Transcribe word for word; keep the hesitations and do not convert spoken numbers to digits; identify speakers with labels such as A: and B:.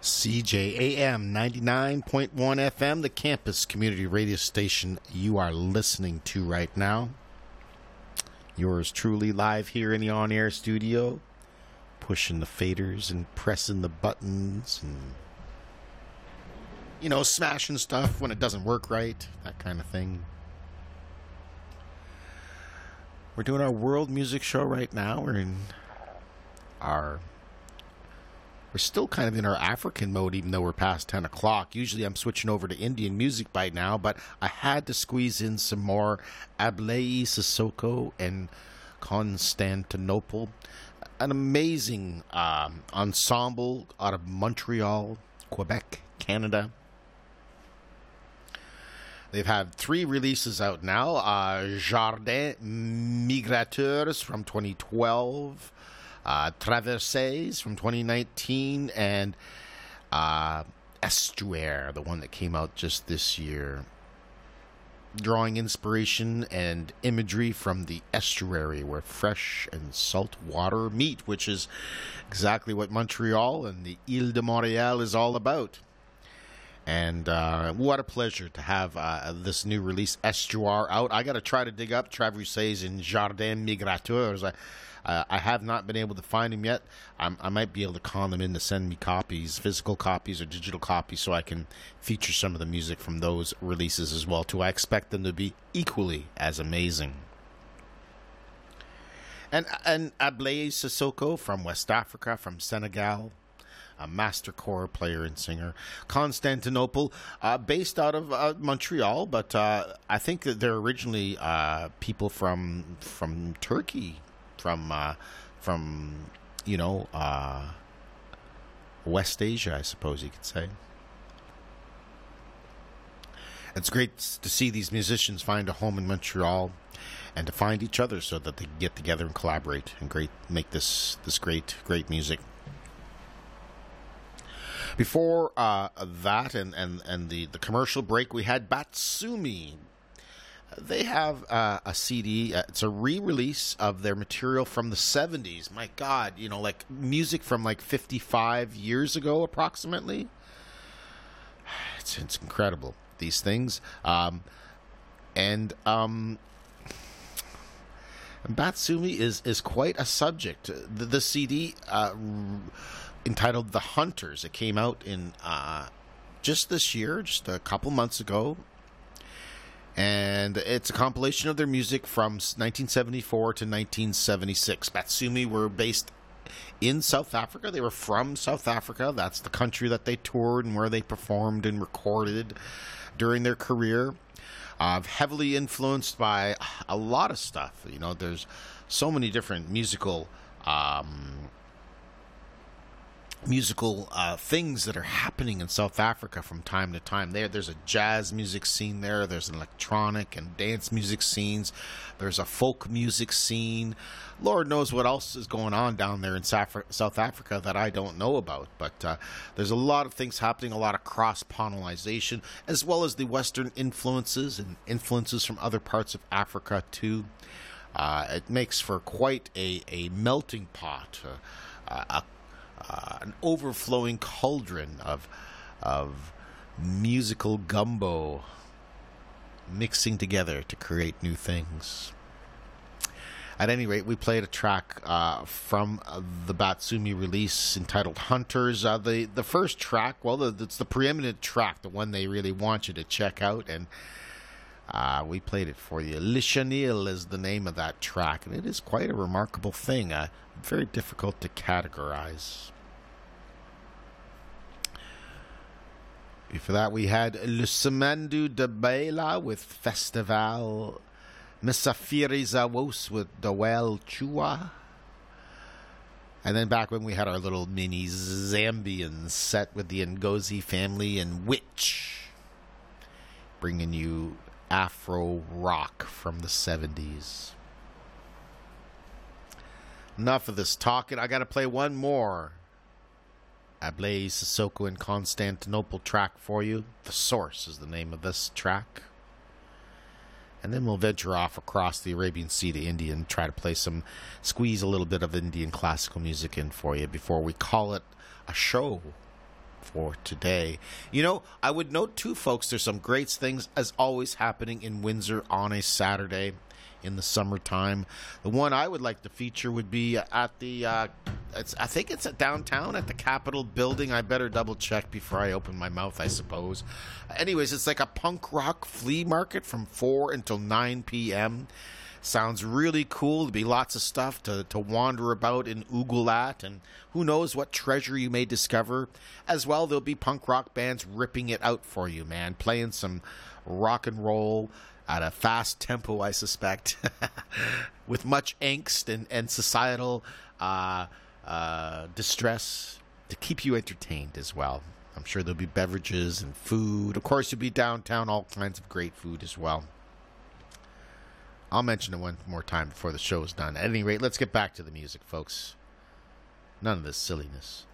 A: C J A M ninety-nine point one F M, the campus community radio station you are listening to right now. Yours truly live here in the on-air studio, pushing the faders and pressing the buttons and, you know, smashing stuff when it doesn't work right, that kind of thing. We're doing our world music show right now. We're in our... We're still kind of in our African mode, even though we're past ten o'clock. Usually I'm switching over to Indian music by now, but I had to squeeze in some more Ablaye Sissoko and Constantinople. An amazing um, ensemble out of Montreal, Quebec, Canada. They've had three releases out now. Uh, Jardin Migrateurs from twenty twelve. Uh, Traverses from twenty nineteen, and uh, Estuaire, the one that came out just this year. Drawing inspiration and imagery from the estuary where fresh and salt water meet, which is exactly what Montreal and the Ile de Montréal is all about. And uh, what a pleasure to have uh, this new release, Estuaire, out. I got to try to dig up Traverses and Jardin Migrateurs. I, Uh, I have not been able to find them yet. I'm, I might be able to con them in to send me copies, physical copies or digital copies, so I can feature some of the music from those releases as well, too. I expect them to be equally as amazing. And, and Ablaye Sissoko from West Africa, from Senegal, a master core player and singer. Constantinople, uh, based out of uh, Montreal, but uh, I think that they're originally uh, people from from Turkey. From, uh, from you know, uh, West Asia, I suppose you could say. It's great to see these musicians find a home in Montreal and to find each other so that they can get together and collaborate and great make this this great, great music. Before uh, that and, and, and the, the commercial break, we had Batsumi. They have uh, a C D. Uh, it's a re-release of their material from the seventies. My God, you know, like music from like fifty-five years ago, approximately. It's it's incredible, these things. Um, and um, Batsumi is is quite a subject. The, the C D uh, entitled "The Hunters." It came out in uh, just this year, just a couple months ago. And it's a compilation of their music from nineteen seventy-four to nineteen seventy-six. Batsumi were based in South Africa. They were from South Africa. That's the country that they toured and where they performed and recorded during their career. Uh, heavily influenced by a lot of stuff. You know, there's so many different musical um, musical uh, things that are happening in South Africa from time to time. There, there's a jazz music scene there. There's an electronic and dance music scenes. There's a folk music scene. Lord knows what else is going on down there in South Africa that I don't know about. But uh, there's a lot of things happening, a lot of cross-pollination, as well as the Western influences and influences from other parts of Africa, too. Uh, it makes for quite a, a melting pot, uh, a Uh, an overflowing cauldron of of musical gumbo mixing together to create new things. At any rate, we played a track uh, from uh, the Batsumi release entitled Hunters. Uh, the, the first track, well, the, it's the preeminent track, the one they really want you to check out, and uh, we played it for you. Le Chenil is the name of that track, and it is quite a remarkable thing. Uh, very difficult to categorize. Before that, we had Le Semendu de Bela with Festival, Misafiri Zawos with Dawel Chua. And then back when we had our little mini Zambian set with the Ngozi family and Witch, bringing you Afro rock from the seventies. Enough of this talking. I got to play one more Ablaye Sissoko and Constantinople track for you. The Source is the name of this track. And then we'll venture off across the Arabian Sea to India and try to play some, squeeze a little bit of Indian classical music in for you before we call it a show. for today. You know, I would note too, folks, there's some great things as always happening in Windsor on a Saturday in the summertime. The one I would like to feature would be at the, uh, it's, I think it's at downtown at the Capitol building. I better double check before I open my mouth, I suppose. Anyways, it's like a punk rock flea market from four until nine p.m. Sounds really cool. There'll be lots of stuff to, to wander about and oogle at, and who knows what treasure you may discover. As well, there'll be punk rock bands ripping it out for you, man, playing some rock and roll at a fast tempo, I suspect, with much angst and, and societal uh, uh, distress to keep you entertained as well. I'm sure there'll be beverages and food. Of course, you'll be downtown, all kinds of great food as well. I'll mention it one more time before the show is done. At any rate, let's get back to the music, folks. None of this silliness.